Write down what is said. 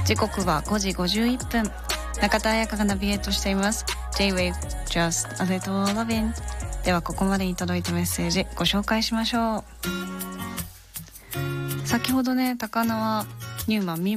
時刻は5時51分。中田彩香がナビゲートしています J-Wave Just a Little Lovin'。 ではここまでに届いたメッセージご紹介しましょう。先ほどね、高輪ニューマン